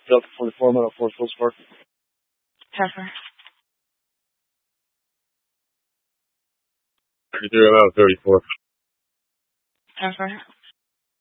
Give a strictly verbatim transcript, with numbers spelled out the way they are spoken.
Delta forty-four, Metal four, full spark. Heifer. thirty-three, I'm out thirty-four. Heifer.